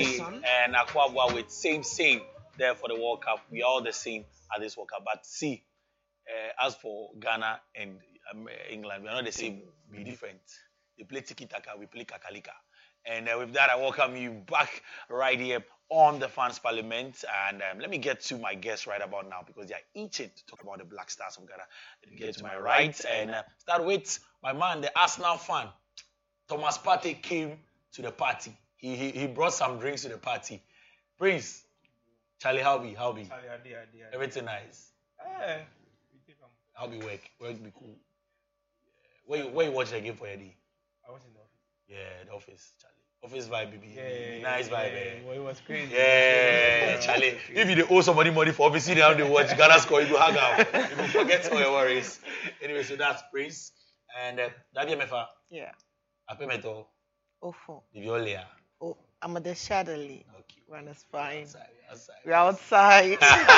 and Akwabwa with same there for the World Cup. We are all the same at this World Cup. But see, as for Ghana and England, we are not the same. We're different. They play tiki taka, we play kakalika. And with that, I welcome you back right here on the Fans Parliament. And let me get to my guests right about now because they are itching to talk about the Black Stars of Ghana. Let me get to my right and start with my man, the Arsenal fan. Thomas Partey came to the party. He brought some drinks to the party. Prince, Charlie, how be? Charlie, Everything nice. How be work? Work be cool. Where you watch the game for your day? I was in the office. Yeah, the office, Charlie. Office vibe, baby. Yeah, nice vibe. Well, it was crazy. Yeah, Charlie. If you owe somebody money for office, you have to watch Ghana score, you go hang out. You go forget all your worries. Anyway, so that's Prince. And Dabi Mefa. Yeah. Apemeto. Oh, four. Violia. Oh, I'm at the Shadley. Okay. Run is fine. Outside. We're outside.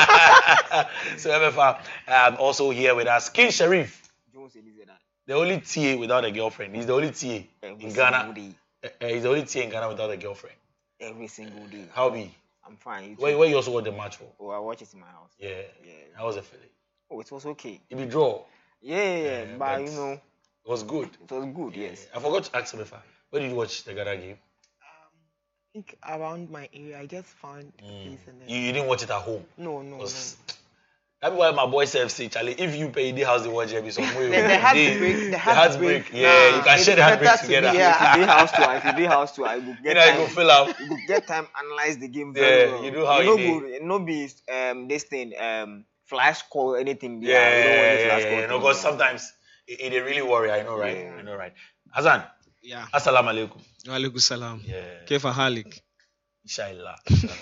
So Mefa, also here with us, King Sharif. The only TA without a girlfriend. He's the only TA in Ghana. He's the only TA in Ghana without a girlfriend. Every single day. How be? I'm fine. Where you also watch the match for? Oh, I watch it in my house. Yeah. How was the feeling? Oh, it was okay. Did we draw? Yeah, but you know. It was good. It was good, yes. I forgot to ask Mefa. Where did you watch the Ghana game? I think around my area, I just found a place and then. You didn't watch it at home? No. That's why my boy say, Charlie, if you pay the house, they watch every song. The heart break. Yeah, you can share the heart break together. If you do house to, I will get time. You go fill out. You go get time, analyze the game very well. You do how you do. It no be this thing flash call anything. Yeah. No, because sometimes it really worry. I know, right? Yeah. I know, right? Hassan. Yeah. Assalamu alaikum. Alaikum salam. Yeah. Kefa halik. Inshallah.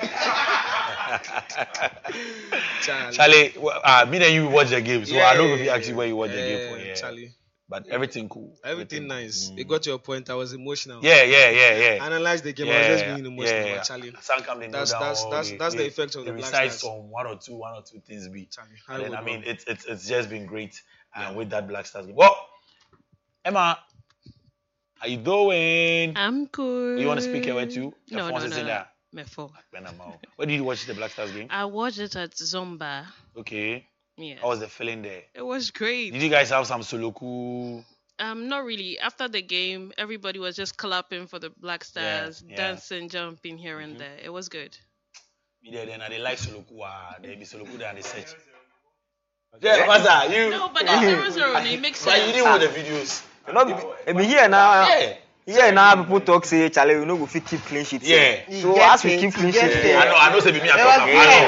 Charlie, me and you watch the game, so I don't know if you actually where you watch the game for. Yeah. Charlie. But everything cool. Everything nice. It got to a point I was emotional. Yeah. Analyze the game. I was just being emotional. Yeah. But Charlie. That's the effect of the Black Stars. Stars. Some one or two things be. Charlie, and then, I mean, it's just been great with that Black Stars game. Well, Emma, how you doing? I'm good. You want to speak here too? No. Mefo. Where did you watch the Black Stars game? I watched it at Zomba. Okay. Yeah. How was the feeling there? It was great. Did you guys have some soloku? Not really. After the game, everybody was just clapping for the Black Stars, dancing, jumping here and there. It was good. Then they like soloku. They be soloku there and they search. Yeah, Master, you. No, but that's 0-0. It makes sense. But you didn't watch the videos. Be here now. Yeah. Yeah, now people talk say, Charlie, you know, we fit keep clean sheet. Yeah. So as we keep clean sheet, I know. Say be me I talk.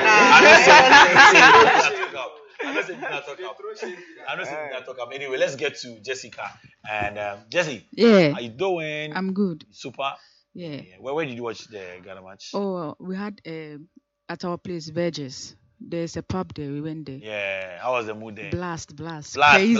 I know. Say me I talk. Anyway, let's get to Jessica. And Jessie, how you doing? I'm good. Super. Yeah. Where did you watch the Ghana match? Oh, we had at our place, Burgess. There's a pub there. We went there. Yeah. How was the mood there? Blast. Blast. Crazy.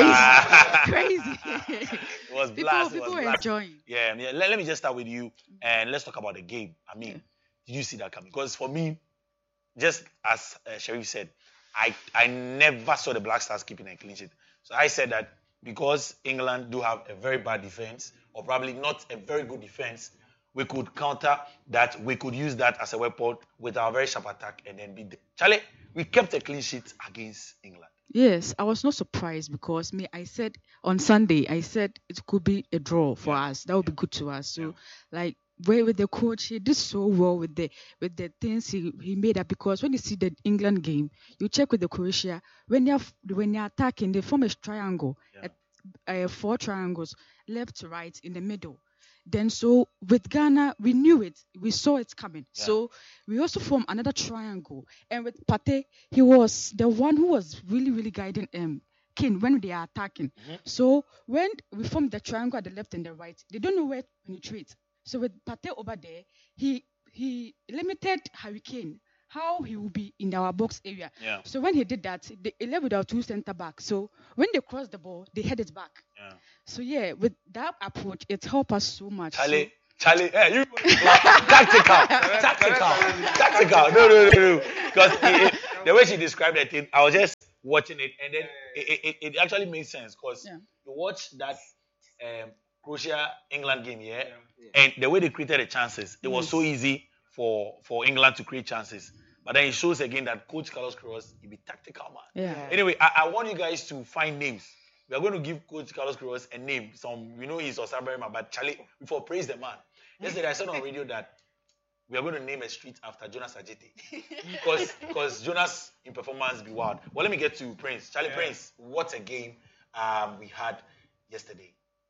It was blast. People were enjoying. Yeah. Let me just start with you and let's talk about the game. I mean, did you see that coming? Because for me, just as Sharif said, I never saw the Black Stars keeping a clean sheet. So I said that because England do have a very bad defense, or probably not a very good defense, we could counter that. We could use that as a weapon with our very sharp attack and then beat them. Charlie, we kept a clean sheet against England. Yes, I was not surprised because I said on Sunday, it could be a draw for us. That would be good to us. So, with the coach, he did so well with the things he made up, because when you see the England game, you check with the Croatia, when they're attacking, they form a triangle, 4 triangles, left to right in the middle. Then so with Ghana, we knew it. We saw it coming. Yeah. So we also formed another triangle. And with Partey, he was the one who was really, really guiding King when they are attacking. Mm-hmm. So when we formed the triangle at the left and the right, they don't know where to penetrate. So with Partey over there, he limited Harry Kane, how he will be in our box area. Yeah. So when he did that, they left with our 2 center backs. So when they crossed the ball, they headed back. Yeah. So with that approach, it helped us so much. Charlie, hey, you tactical. No. Because the way she described that thing, I was just watching it, and then it actually made sense. Because you watch that Croatia England game, and the way they created the chances, it was so easy for England to create chances. But then it shows again that Coach Carlos Queiroz, he be tactical man. Yeah. Anyway, I want you guys to find names. We are going to give Coach Carlos Queiroz a name. He's Osaberima, but Charlie, before praise the man. Yesterday I said on radio that we are going to name a street after Jonas Ajete. Because Jonas in performance be wild. Well, let me get to Prince. Charlie Prince, what a game we had yesterday.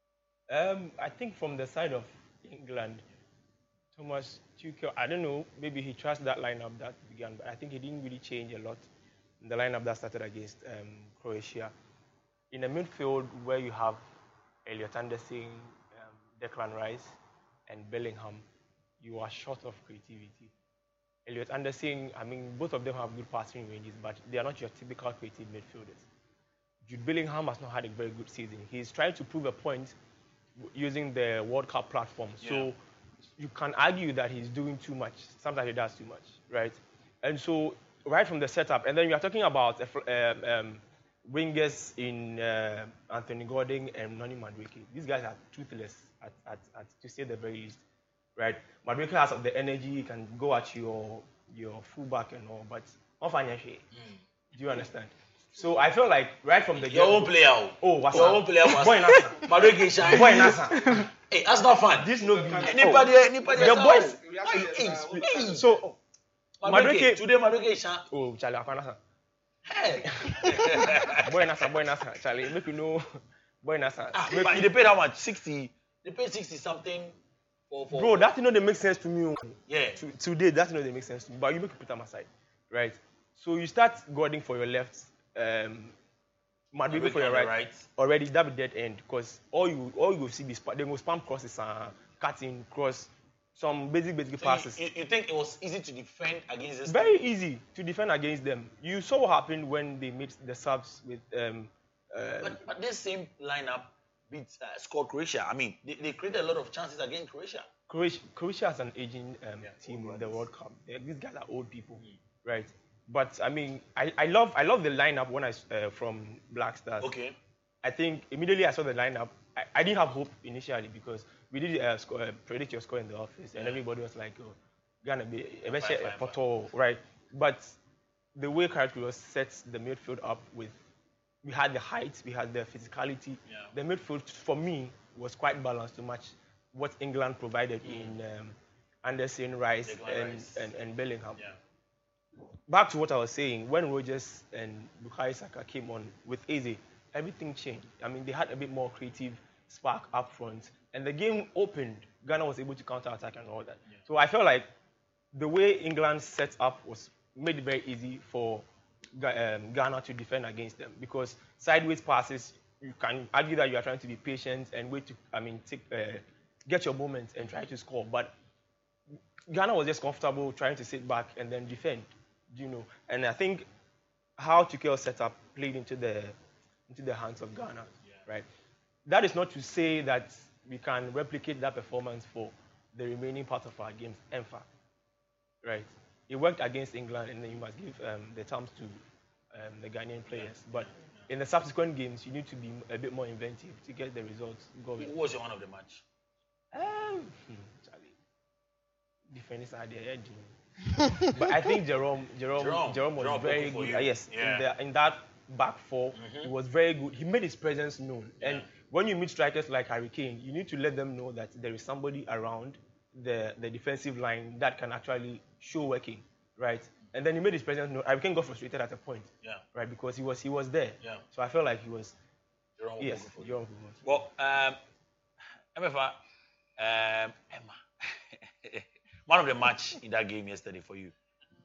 I think from the side of England, Thomas Tuchel, I don't know, maybe he trusts that lineup that began, but I think he didn't really change a lot in the lineup that started against Croatia. In the midfield, where you have Elliot Anderson, Declan Rice, and Bellingham, you are short of creativity. Elliot Anderson, I mean, both of them have good passing ranges, but they are not your typical creative midfielders. Jude Bellingham has not had a very good season. He's trying to prove a point using the World Cup platform. Yeah. So you can argue that he's doing too much. Sometimes he does too much, right? And so right from the setup, and then we are talking about wingers in Anthony Gordon and Noni Madueke. These guys are toothless, to say the very least, right? Madueke has the energy, he can go at your fullback and all, but do you understand? So I feel like right from the your own player. Oh, what's your own player was Madueke shine. Boy Nasa. Hey, that's not fun. This no anybody. The boys. So Madueke today Madueke shine. Oh, Charlie Afanasa. Hey. Boy Nasa, Charlie. Make you know, boy Nasa. But they paid how much? 60. They paid 60 something. Bro, that they make sense to me. Yeah. Today, that they make sense to me. But you make it put them aside, right? So you start Gordon for your left, Madueke for your right. Already that be dead end because all you will see is they will spam crosses and cutting cross. Some basic passes. You think it was easy to defend against this? Very easy to defend against them. You saw what happened when they made the subs with. But this same lineup scored Croatia. I mean, they created a lot of chances against Croatia. Croatia has an aging team in the World Cup. These guys are old people, right? But I mean, I love the lineup when from Black Stars. Okay. I think immediately I saw the lineup. I didn't have hope initially because we did predict your score in the office, and everybody was like, "Oh, gonna be eventually a photo, right?" But the way Carlos sets the midfield up we had the height, we had the physicality. Yeah. The midfield for me was quite balanced to match what England provided in Anderson, Rice, and Bellingham. Yeah. Back to what I was saying, when Rodgers and Bukayo Saka came on with Eze, everything changed. I mean, they had a bit more creative spark up front, and the game opened. Ghana was able to counter-attack and all that. Yeah. So I felt like the way England set up made it very easy for Ghana to defend against them because sideways passes, you can argue that you are trying to be patient and wait to, get your moment and try to score. But Ghana was just comfortable trying to sit back and then defend, And I think how Tuchel set up played into the hands of Ghana, right? That is not to say that we can replicate that performance for the remaining part of our games, right? It worked against England, and then you must give the terms to the Ghanaian players. But in the subsequent games, you need to be a bit more inventive to get the results going. Who was your man of the match? Charlie, defense idea, but I think Jerome was very good. Yes, in that back four, he was very good. He made his presence known. And when you meet strikers like Harry Kane, you need to let them know that there is somebody around the defensive line that can actually show working, right? And then he made his presence known. Harry Kane got frustrated at a point, right? Because he was there. Yeah. So I felt like he was. Jerome. Well, MFA, Emma, man of the match in that game yesterday for you.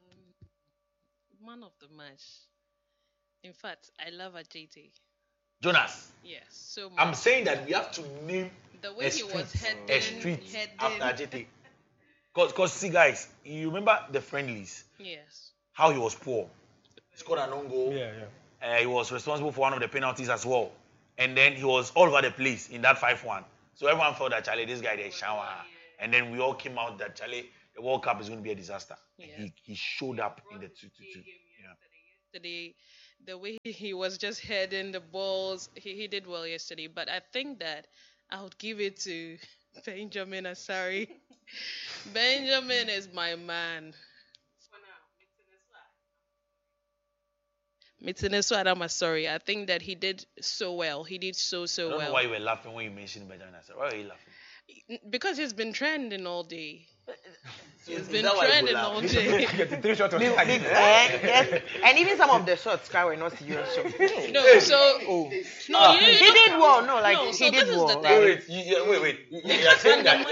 Man of the match. In fact, I love Ajete. Jonas. Yes, so much. I'm saying that we have to name the way he was heading a street after Ajete. Because see, guys, you remember the friendlies? Yes. How he was poor. He scored an own goal. Yeah. He was responsible for one of the penalties as well. And then he was all over the place in that 5-1. So everyone thought that, Charlie, this guy, they shower. And then we all came out that, Charlie, the World Cup is going to be a disaster. Yeah. He showed up in the 2-2. Yesterday, the way he was just heading the balls, he did well yesterday. But I think that I would give it to Benjamin Asari. Benjamin is my man. Mitineso Adam Asari. I think that he did so well. He did so I don't well. know why you were laughing when you mentioned Benjamin Asari. Why are you laughing? Because he's been trending all day. He's Is been that why you trending laugh? all day. Get the 3 shots of Yes. And even some of the shots, Sky were not serious shots. No, so no, you He did well. No, like no, he so did this is well. the Like, thing. Wait. You are saying that.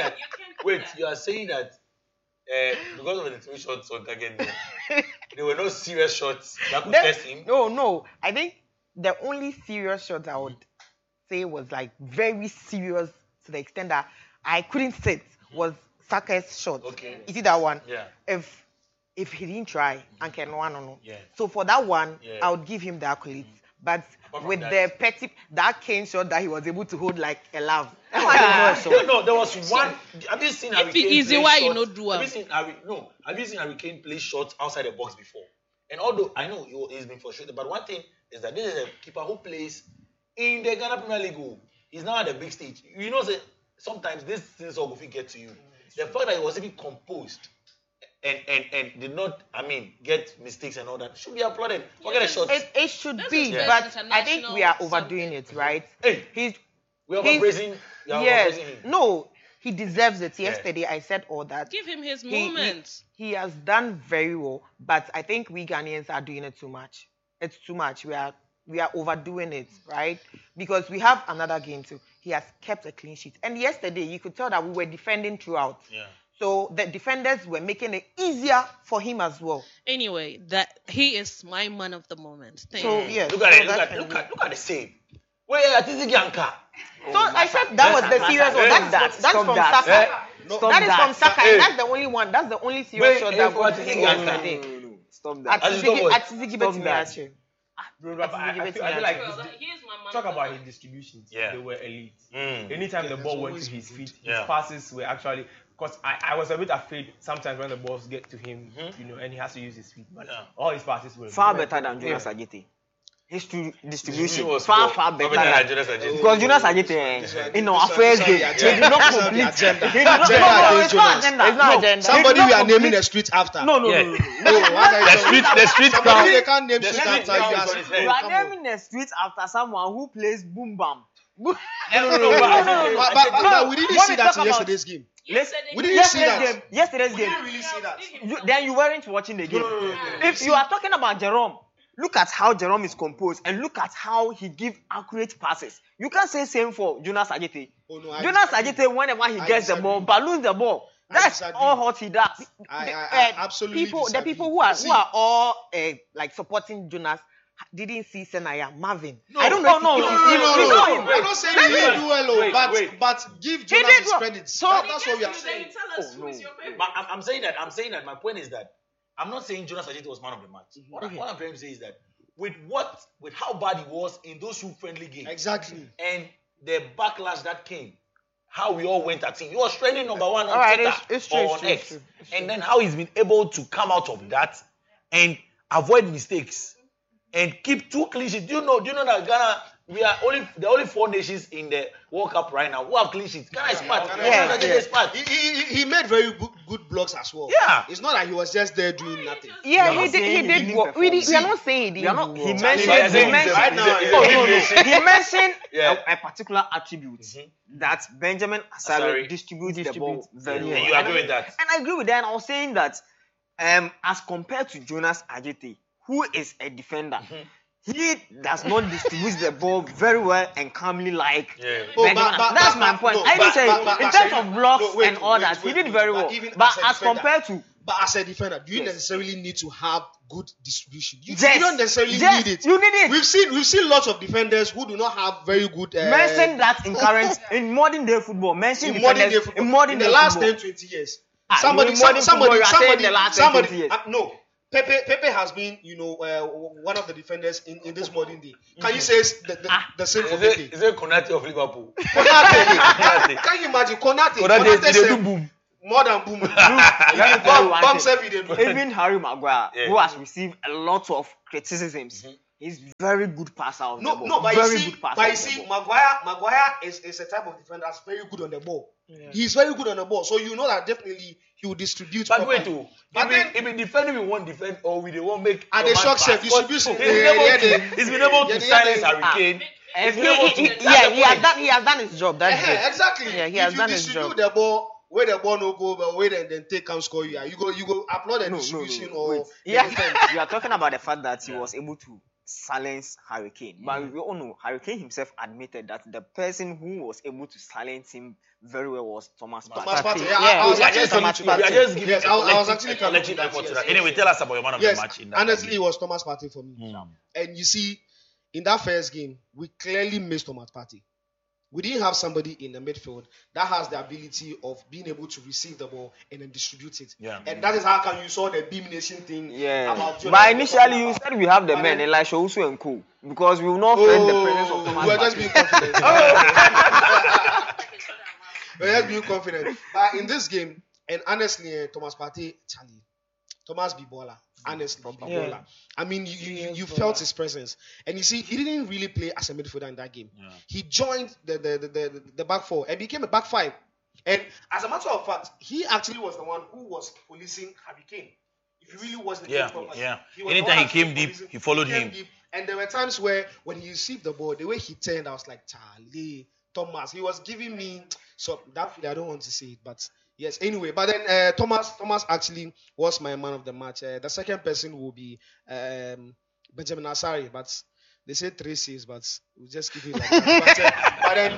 You are saying that. Because of the 3 shots on target, there were no serious shots that could test him. No. I think the only serious shot I would say was like very serious to the extent that I couldn't sit was Saka's shot. Okay. Is it that one? Yeah. If he didn't try and can one or no. Yeah. So for that one, Yeah. I would give him the accolades. But Apart from with that- that Kane shot that he was able to hold like a love. No, there was one. Have you seen Harry If it Kane easy, play why you shots? no do Have am? you seen Harry Kane play shots outside the box before? And although I know he's been frustrated, but one thing is that this is a keeper who plays in the Ghana Premier League. He's now at the big stage. You know, sometimes these things all will get to you. The fact that he was even composed and did not, get mistakes and all that should be applauded. Forget the shots. It should This be, is very but I think we are international overdoing it, right? Hey, He's we are he's- praising. yes. No, he deserves it. Yesterday I said all that. Give him his He- moments. He has done very well, but I think we Ghanaians are doing it too much. It's too much. We are overdoing it, right? Because we have another game too. He has kept a clean sheet, and yesterday you could tell that we were defending throughout. Yeah. So the defenders were making it easier for him as well. Anyway, that he is my man of the moment. Thank So you. yes, Look at so it. Look that's- at the save. Where are Tizzy Gianca? So I said that was the serious one. That's from Saka. That is from Saka, and that's the only one. That's the only serious shot that got to him yesterday. No. Stop that. Atizigi Stop that. Bro, but I feel like He is my man talk of the about moment. his distributions. Yeah. They were elite. Mm. Anytime the ball went to his feet, his Yeah. passes were actually. Because I was a bit afraid sometimes when the balls get to him, and he has to use his feet. But Yeah. all his passes were Far good. better than Jonas Ajite. His distribution was far poor. better. Because Because Jonas Ajite, in our first game, they did not complete. Agenda. They did not. Agenda No, against it's not Jonas. agenda. It's not No, agenda. Somebody they did we are not naming complete- a street after. No. No, the street Somebody crowd. they can't name The street street after crowd you. is on his head. You are naming a street after someone who plays boom bam. No. But we didn't When see we that talk in about- yesterday's game. We didn't see Yesterday's that. game. Yesterday's game. Really see that. Then you weren't watching the game. If you are talking about Jerome, look at how Jerome is composed and look at how he gives accurate passes. You can't say same for Jonas Ajite. Oh, no, I Jonas disagree. Ajite, whenever he I gets the disagree. ball, balloons the ball. That's disagree. all what he does. I absolutely The disagree. people who are See, all like supporting Jonas didn't see Senaya Marvin. No, I don't know. no, if no, you- no, you no, know no. him. I'm not saying he didn't do well, but give Jonas did his well. credit. So- That's what we are saying. But I'm saying that my point is that I'm not saying Jonas Ajite was man of the match. What I'm trying to say is that with how bad he was in those two friendly games Exactly. and the backlash that came, how we all went at him. He was trending number one on All right, Twitter it's true, or it's on true, X. it's true, it's And then how he's been able to come out of that and avoid mistakes and keep 2 clean sheets. Do you know that Ghana, we are the only 4 nations in the World Cup right now who have clean sheets. Ghana is part. Yeah, Ghana is part. He made very good blocks as well. Yeah. It's not that he was just there doing nothing. Yeah, We are he not did. saying He he did. didn't Well, we perform. are not saying he We are didn't. not. do He well. mentioned. But He he's mentioned. right now, He mentioned Yeah. a particular attribute that Benjamin Asare Asare distributes the ball very And well. you agree with that? And I agree with that. And I was saying that as compared to Jonas Ajite, who is a defender, he does not distribute the ball very well and calmly like Yeah. Benjamin. That's my point. I didn't say in terms of blocks and all that, he did very well. even But as a as defender- compared to But as a defender, do you Yes. necessarily need to have good distribution? You Yes. don't necessarily Yes, need it. you need it. We've seen lots of defenders who do not have very good. mention that in modern day football. Mention in modern day defenders football. in modern in day the last football. 10-20 years. In modern football, you are saying the last 10-20 years. No. Pepe has been, one of the defenders in this modern day. Can you say the same for Pepe? Is it Konate of Liverpool? Konate. Can you imagine Konate? Konate said do boom. more than boom. Let me tell you one Bump thing. every day. Even Harry Maguire, Yeah. who has received a lot of criticisms, He's very good passer of the ball. No, but very you see, good passer. but you of the see, ball. Maguire is a type of defender that's very good on the ball. Yeah. He's very good on the ball, so you know that definitely he will distribute. But wait, properly. too. But then, If we defend, we won't defend, or we won't make. and your the man shock self pass. distribution. He's been able to silence Harry Kane. He's been able to. He has done his job. That's it. Exactly. Yeah, he has if done you his distribute job. the ball, where the ball no go, but wait and then take and score you. You go applaud the No, distribution no. or Wait. Yeah. You are talking about the fact that he was able to silence Harry Kane. But we all know Harry Kane himself admitted that the person who was able to silence him very well was Thomas Partey. Thomas Partey. Yeah. I was Yeah, actually just coming to We are that. just giving Yes, I was actually coming to collective that. effort to Yes, that. Anyway, tell us about your man of the Yes, match. In that honestly, game. it was Thomas Partey for me. And you see, in that first game, we clearly missed Thomas Partey. We didn't have somebody in the midfield that has the ability of being able to receive the ball and then distribute it. Yeah. And that is how come you saw the Beam Nation thing. Yeah. About Jordan But initially you Henderson. said we have the But men, then- Elisha Usu and Co. Because we will not friend the presence of Thomas we are just Partey. being confident. We are just being confident. But in this game, and honestly, Thomas Partey, Charlie, Thomas Bibola, honestly, Bibola. I mean, you felt his presence, and you see, he didn't really play as a midfielder in that game. Yeah. He joined the back four and became a back five. And as a matter of fact, he actually was the one who was policing Harry Kane. If he really was the Yeah, case properly. yeah. He was the Anytime one he came actually deep, policing- he followed came him. deep. And there were times where when he received the ball, the way he turned, I was like, Charlie, Thomas. He was giving me so that feeling. I don't want to say it, but yes. Anyway, but then Thomas actually was my man of the match. The second person will be Benjamin Asari, but they say 3 C's, but we'll just give it like that. But then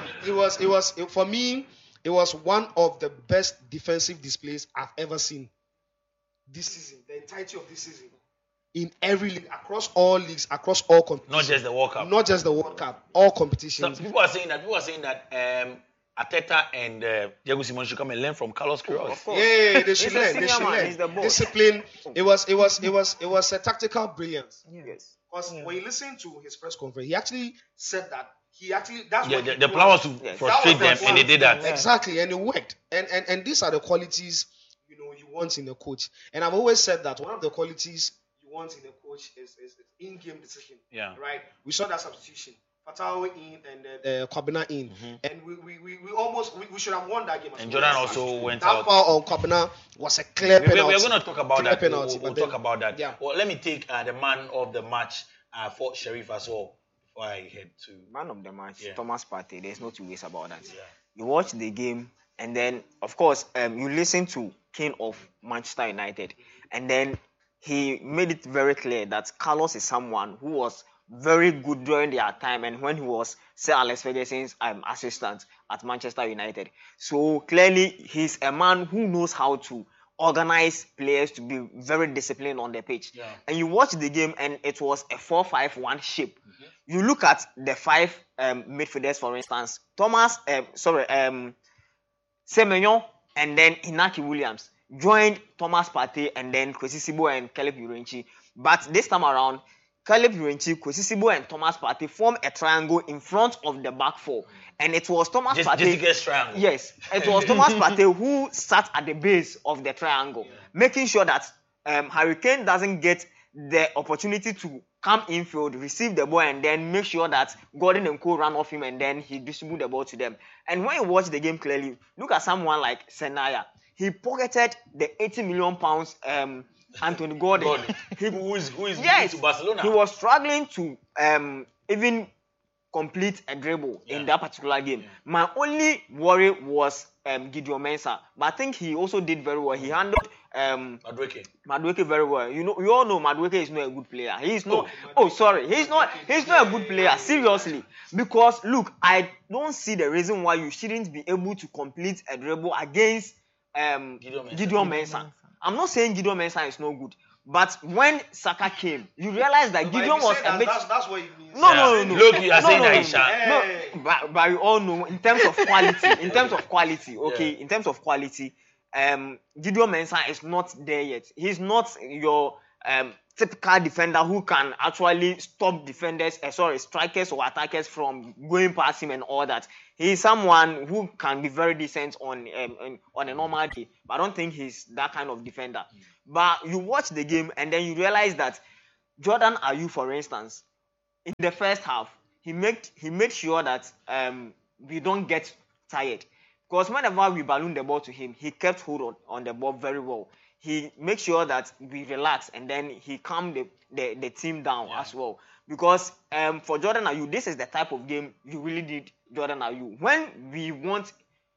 for me, it was one of the best defensive displays I've ever seen this season, the entirety of this season, in every league, across all leagues, across all competitions. Not just the World Cup. Not just the World Cup, all Some competitions. people are saying that. Ateta and Diego Simon should come and learn from Carlos Queiroz. Of course. Yeah, they should He's a learn. They senior should man. He's the learn. boss. Discipline. It was a tactical brilliance. Yes. Because when you listen to his press conference, he actually said that that's Yeah, what he the plan was to Yes. frustrate That was them, the and they did that. Yeah. Exactly, and it worked. And these are the qualities you want in a coach. And I've always said that one of the qualities you want in a coach is in-game decision. Yeah. Right. We saw that substitution. Fatao in and Kwabena in, and we should have won that game. And Jordan also went that out. foul on Kwabena was a clear penalty. We're going to talk about Clear that. penalty, We'll but then- talk about that. yeah. Well, let me take the man of the match for Sheriff as well before I head to. Man of the match, Yeah. Thomas Partey. There's no two ways about that. Yeah. You watch the game, and then of course you listen to King of Manchester United, and then he made it very clear that Carlos is someone who was very good during their time, and when he was Sir Alex Ferguson's assistant at Manchester United. So clearly, he's a man who knows how to organize players to be very disciplined on the pitch. Yeah. And you watch the game, and it was a 4-5-1 shape. You look at the 5 midfielders, for instance, Semenyo and then Inaki Williams joined Thomas Partey and then Kwesi Sibo and Caleb Urenchi. But this time around, Caleb Urenchi, Kwesi Sibo and Thomas Partey form a triangle in front of the back four. And it was Thomas Just Partey. to get triangle. Yes, it was Thomas Partey who sat at the base of the triangle, making sure that Harry Kane doesn't get the opportunity to come infield, receive the ball, and then make sure that Gordon and Co run off him, and then he distribute the ball to them. And when you watch the game clearly, look at someone like Senaya. He pocketed the £80 million Anthony Gordon. Who is Yes, to Barcelona? he was struggling to even complete a dribble in that particular game. My only worry was Gideon Mensah, but I think he also did very well. He handled Madueke very well. You all know Madueke is not a good player. He's not. He's not a good player. Seriously, because look, I don't see the reason why you shouldn't be able to complete a dribble against Gideon Mensah. I'm not saying Gideon Mensah is no good. But when Saka came, you realize that Gideon was a bit. That's what it means. No. Look, you are saying that No, but you all know in terms of quality, okay, in terms of quality, Gideon Mensah is not there yet. He's not your typical defender who can actually stop strikers or attackers from going past him and all that. He's someone who can be very decent on a normal day, but I don't think he's that kind of defender. But you watch the game and then you realize that Jordan Ayew, for instance, in the first half, he made sure that we don't get tired. Because whenever we balloon the ball to him, he kept hold on the ball very well. He makes sure that we relax, and then he calmed the team down as well. Because for Jordan Ayew, this is the type of game you really need Jordan Ayew. When we want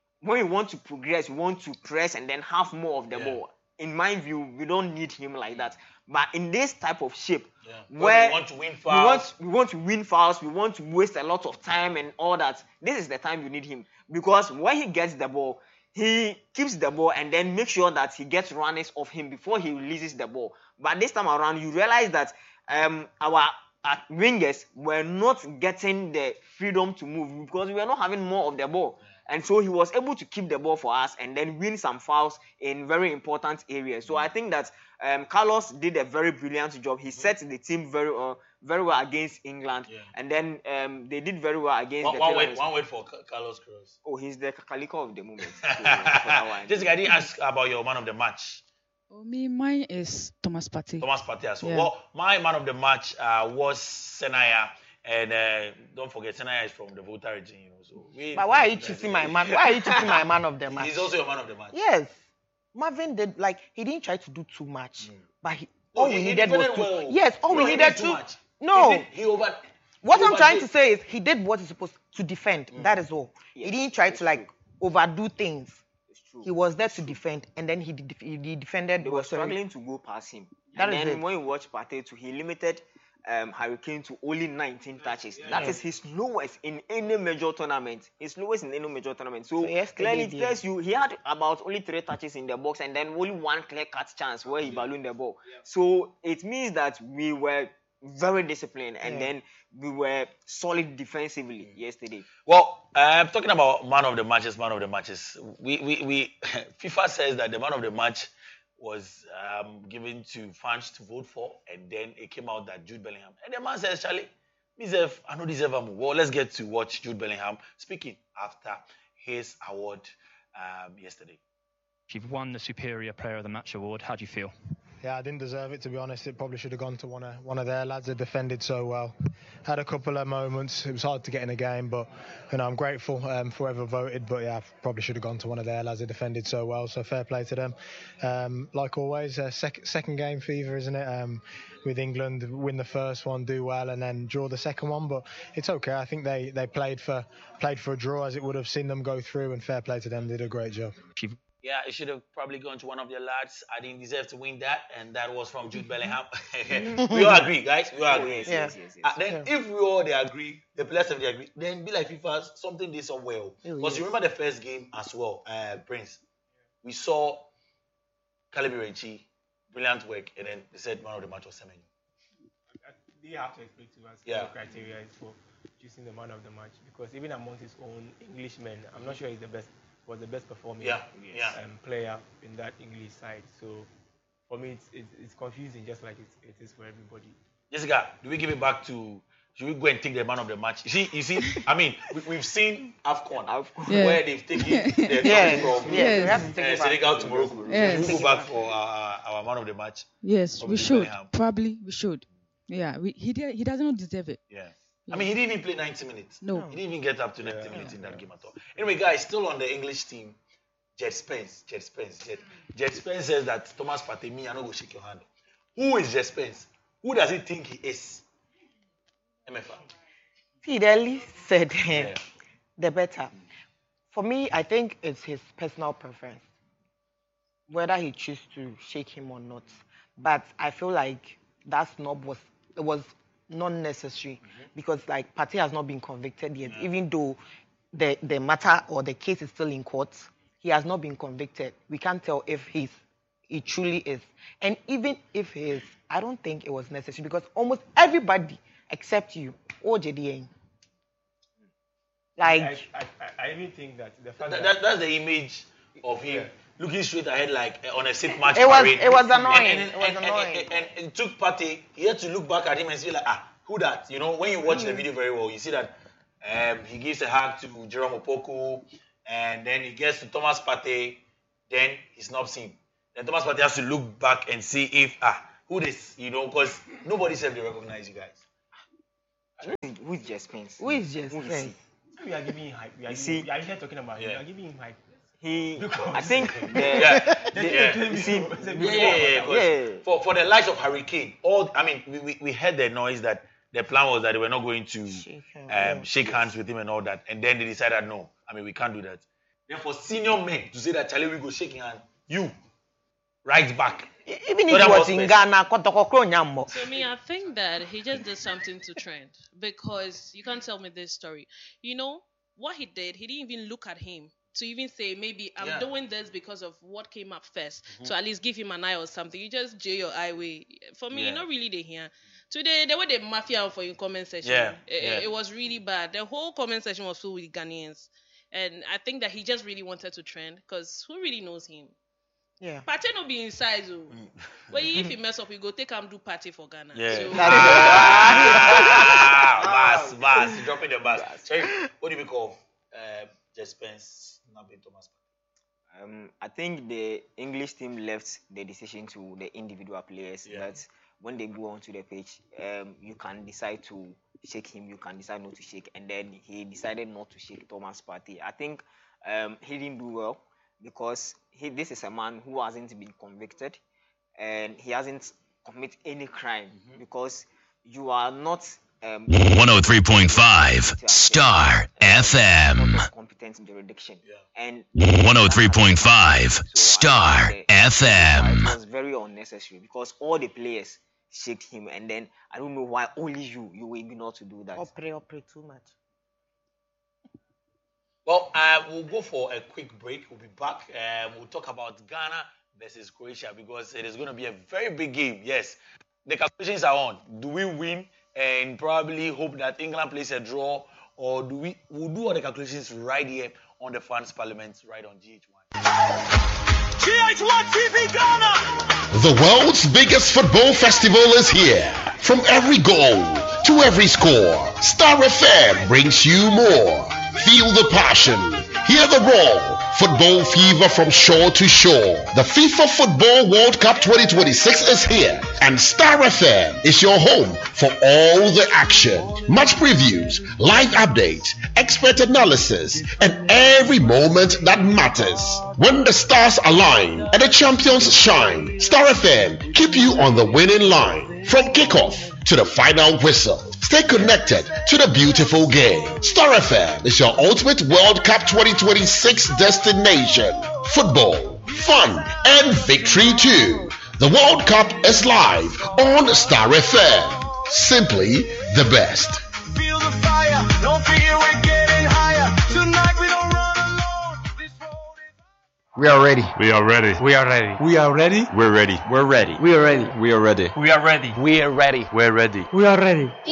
to progress, we want to press and then have more of the ball. In my view, we don't need him like that. But in this type of shape, where we want to win fouls, we want to win fouls, we want to waste a lot of time and all that, this is the time you need him. Because when he gets the ball, he keeps the ball and then makes sure that he gets runners off him before he releases the ball. But this time around, you realize that our wingers were not getting the freedom to move because we were not having more of the ball. And so he was able to keep the ball for us and then win some fouls in very important areas. So I think that Carlos did a very brilliant job. He set the team very well against England. And then they did very well against the Philippines. One word for Carlos Queiroz. Oh, he's the Kaliko of the moment. Jessica, I didn't ask about your man of the match. Oh, mine is Thomas Partey. Thomas Partey as well. Well, my man of the match was Senaya. And don't forget, Senaya is from the Volta region, So but why are you choosing my man? Why are you choosing my man of the match? He's also your man of the match. Yes. Marvin did, he didn't try to do too much. But all we needed was to. Yes, all we needed to. No. What I'm trying to say is he did what he's supposed to defend. That is all. He didn't try to overdo things. He was there to defend, and then he defended. They were struggling to go past him. And then when you watch Partey too, he limited Harry Kane to only 19 touches. That is his lowest in any major tournament. So clearly it tells you he had about only 3 touches in the box and then only one clear-cut chance where he ballooned the ball. So it means that we were very disciplined and then we were solid defensively yesterday. Well, talking about man of the matches, we FIFA says that the man of the match was given to fans to vote for, and then it came out that Jude Bellingham. And the man says, Charlie, I know deserve a move. Well, let's get to watch Jude Bellingham speaking after his award yesterday. You've won the Superior Player of the Match award. How do you feel? Yeah, I didn't deserve it, to be honest. It probably should have gone to one of their lads that defended so well. Had a couple of moments. It was hard to get in a game, but I'm grateful for whoever voted. But yeah, probably should have gone to one of their lads that defended so well. So fair play to them. Like always, second game fever, isn't it? With England, win the first one, do well, and then draw the second one. But it's okay. I think they played for a draw, as it would have seen them go through. And fair play to them. They did a great job. Yeah, it should have probably gone to one of their lads. I didn't deserve to win that, and that was from Jude Bellingham. We all agree, guys. We all agree. Yes. Then if we all agree, the players if they agree, then be like FIFA, something did so well. Because you remember the first game as well, Prince. We saw Caleb Irenchi, brilliant work, and then they said man of the match was Semenyo. They have to explain to us what criteria is for choosing the man of the match, because even among his own Englishmen, I'm not sure he's was the best performing player in that English side. So for me, it's confusing, just like it is for everybody. Jessica, do we give it back to? Should we go and take the man of the match? You see. I mean, we've seen AFCON where they've taken the from Senegal to Morocco. Should we go back for our man of the match? Yes, we should. Probably we should. Yeah, he does not deserve it. Yeah. I mean, he didn't even play 90 minutes. No. He didn't even get up to 90 minutes in that game at all. Anyway, guys, still on the English team, Jet Spence says that Thomas Partey, me, I don't go shake your hand. Who is Jet Spence? Who does he think he is? MFA. Fidelli said the better. For me, I think it's his personal preference, whether he chooses to shake him or not. But I feel like that snub was not necessary, because Partey has not been convicted yet. Even though the matter or the case is still in court, he has not been convicted. We can't tell if he truly is. And even if he is, I don't think it was necessary, because almost everybody except you, OJDN. I even think that the fact that's the image of him looking straight ahead on a sit match it parade. It was annoying. And it took Partey. He had to look back at him and say who that? When you watch the video very well, you see that he gives a hug to Jerome Opoku, and then he gets to Thomas Partey, then he snubs him. Then Thomas Partey has to look back and see if who this, because nobody said they recognize you guys. Who is Jess Spence? Who is Jess Who is Spence? We are giving him hype. We are here talking about him. We are giving him hype. I think For the likes of Hurricane, we heard the noise that the plan was that they were not going to shake hands with him and all that, and then they decided no, we can't do that. Then for senior men to say that Charlie we go shaking hand, you right back. Even if he was in Ghana, so I think that he just did something to trend, because you can't tell me this story. You know what he did? He didn't even look at him to even say maybe I'm doing this because of what came up first. So at least give him an eye or something. You just J your eye way. For me, not really the here. Today they were the mafia for your comment section. It was really bad. The whole comment section was filled with Ghanaians, and I think that he just really wanted to trend, because who really knows him? Yeah. Party no be inside, so. But if he mess up, we go take him do party for Ghana. Yeah. So, Bass, dropping the bass. What do you call Jess Spence, Nabi Thomas? I think the English team left the decision to the individual players that when they go onto the pitch, you can decide to shake him, you can decide not to shake, and then he decided not to shake Thomas Partey. I think he didn't do well, because this is a man who hasn't been convicted and he hasn't committed any crime, because you are not 103.5 Star FM. Competent jurisdiction. And 103.5 Star FM. It was very unnecessary, because all the players shaked him, and then I don't know why only you were ignored to do that. Opera too much. Well, we'll go for a quick break. We'll be back. We'll talk about Ghana versus Croatia, because it is going to be a very big game. Yes, the calculations are on. Do we win and probably hope that England plays a draw, or we'll do all the calculations right here on the Fans Parliament, right on GH1. GH1 TV Ghana! The world's biggest football festival is here. From every goal to every score, Star FM brings you more. Feel the passion. Hear the roar. Football fever from shore to shore. The FIFA Football World Cup 2026 is here, and Star FM is your home for all the action. Match previews, live updates, expert analysis, and every moment that matters. When the stars align and the champions shine, Star FM keep you on the winning line from kickoff to the final whistle. Stay connected to the beautiful game. Star FM is your ultimate World Cup 2026 destination. Football, fun, and victory too. The World Cup is live on Star FM. Simply the best. Feel the fire, don't fear, we're getting higher. Tonight we don't run alone. We are ready. We are ready. We are ready. We are ready. We're ready. We're ready. We are ready. We are ready. We are ready. We are ready. We're ready. We're ready. We are ready.